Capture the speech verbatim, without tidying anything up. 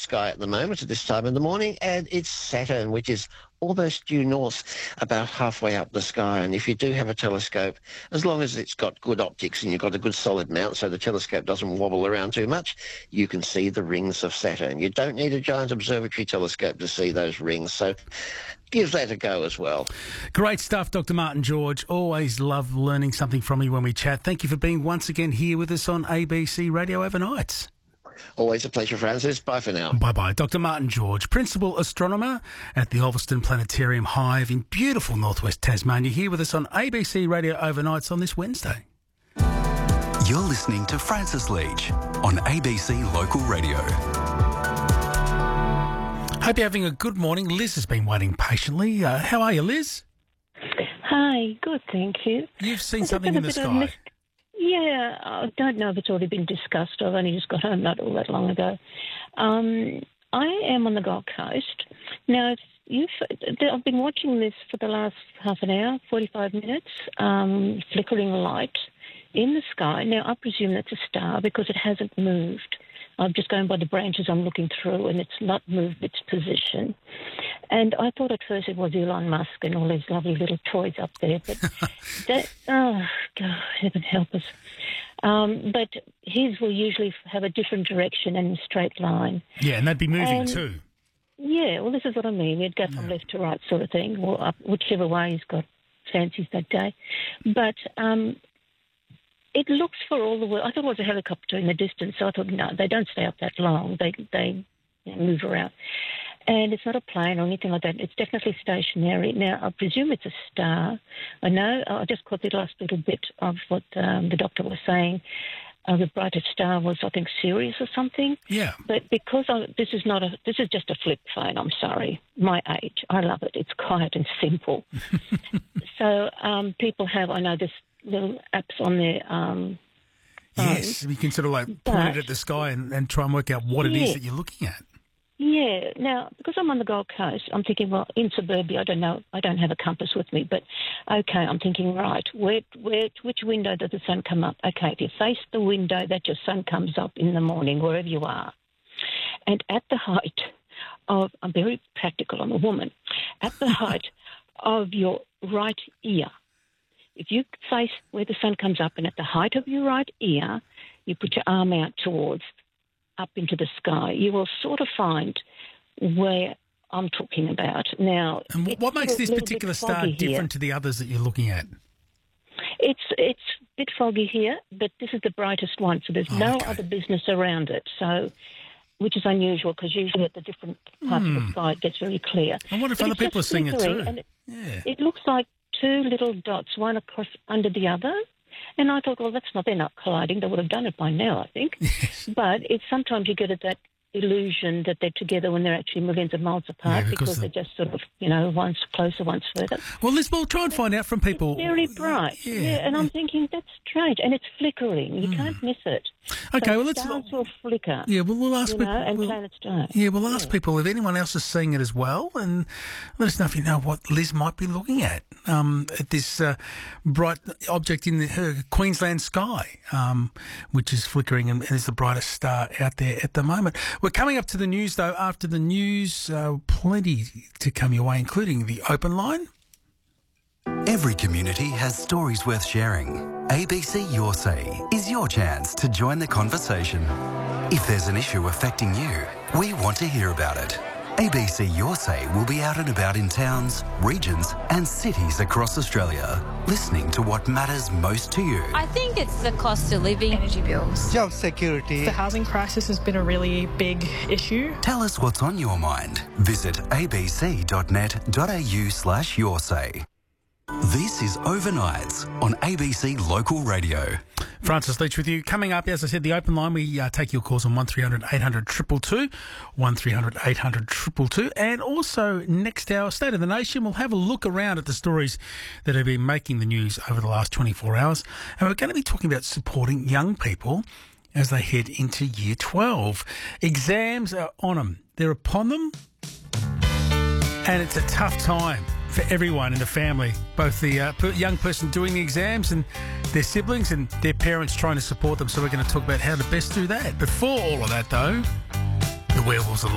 sky at the moment at this time in the morning, and it's Saturn, which is almost due north, about halfway up the sky. And if you do have a telescope, as long as it's got good optics and you've got a good solid mount so the telescope doesn't wobble around too much, you can see the rings of Saturn. You don't need a giant observatory telescope to see those rings, so give that a go as well. Great stuff, Doctor Martin George. Always love learning something from you when we chat. Thank you for being once again here with us on A B C Radio Overnights. Always a pleasure, Francis. Bye for now. Bye-bye. Doctor Martin George, Principal Astronomer at the Ulverston Planetarium Hive in beautiful northwest Tasmania, here with us on A B C Radio Overnights on this Wednesday. You're listening to Francis Leach on A B C Local Radio. Hope you're having a good morning. Liz has been waiting patiently. Uh, how are you, Liz? Hi, good, thank you. You've seen There's something in the sky. Mis- yeah, I don't know if it's already been discussed. I've only just got home not all that long ago. Um, I am on the Gold Coast. Now, if you've, I've been watching this for the last half an hour, forty-five minutes, um, flickering light in the sky. Now, I presume that's a star because it hasn't moved. I'm just going by the branches I'm looking through, and it's not moved its position. And I thought at first it was Elon Musk and all these lovely little toys up there. But, that, oh, God, heaven help us. Um, but his will usually have a different direction and a straight line. Yeah, and they'd be moving and, too. Yeah, well, this is what I mean. You'd go from Yeah. left to right sort of thing, or up, whichever way he's got fancies that day. But um, it looks for all the world. I thought it was a helicopter in the distance, so I thought, no, they don't stay up that long. They they you know, move around. And it's not a plane or anything like that. It's definitely stationary. Now, I presume it's a star. I know, I just caught the last little bit of what um, the doctor was saying. Uh, the brightest star was, I think, Sirius or something. Yeah. But because I, this is not a, this is just a flip phone. I'm sorry, my age. I love it. It's quiet and simple. So um, people have, I know, this little apps on their um, Yes, you can sort of like point it But- at the sky and, and try and work out what it Yeah. is that you're looking at. Yeah. Now, because I'm on the Gold Coast, I'm thinking, well, in suburbia, I don't know, I don't have a compass with me, but okay, I'm thinking, right, where, where, which window does the sun come up? Okay, if you face the window that your sun comes up in the morning, wherever you are, and at the height of, I'm very practical, I'm a woman, at the height of your right ear, if you face where the sun comes up and at the height of your right ear, you put your arm out towards up into the sky, you will sort of find where I'm talking about. Now, And it's what makes a this little particular bit star foggy here. different to the others that you're looking at? It's it's a bit foggy here, but this is the brightest one, so there's Oh, no okay. other business around it. So, which is unusual because usually at the different parts of the sky it gets very clear. I wonder if But other it's people are just seeing it flickering, too. and It, Yeah. it looks like two little dots, one across under the other. And I thought, well, that's not, they're not colliding. They would have done it by now, I think. Yes. But it's sometimes you get at that illusion that they're together when they're actually millions of miles apart Yeah, because because the- they're just sort of, you know, one's closer, one's further. Well, Liz, we'll try and find out from people. Very bright. Yeah. Yeah, and I'm thinking, that's strange. And it's flickering. You can't miss it. Okay, So well, let's. stars will flicker. Yeah, well, we'll ask You people. know, and we'll- planets don't. Yeah, we'll ask Yeah. people if anyone else is seeing it as well, and let us know if you know what Liz might be looking at um, at this uh, bright object in the, her Queensland sky, um, which is flickering and is the brightest star out there at the moment. We're coming up to the news, though. After the news, uh, plenty to come your way, including the open line. Every community has stories worth sharing. A B C Your Say is your chance to join the conversation. If there's an issue affecting you, we want to hear about it. A B C Your Say will be out and about in towns, regions and cities across Australia, listening to what matters most to you. I think it's the cost of living. Energy bills. Job security. The housing crisis has been a really big issue. Tell us what's on your mind. Visit abc.net.au slash your say. This is Overnights on A B C Local Radio. Francis Leach with you. Coming up, as I said, the open line, we uh, take your calls on one three hundred eight hundred two two two, one three hundred eight hundred two two two. And also, next hour, State of the Nation, we'll have a look around at the stories that have been making the news over the last twenty-four hours. And we're going to be talking about supporting young people as they head into year twelve. Exams are on them. They're upon them. And it's a tough time for everyone in the family, both the uh, per- young person doing the exams and their siblings and their parents trying to support them. So we're going to talk about how to best do that. Before all of that, though, the Werewolves of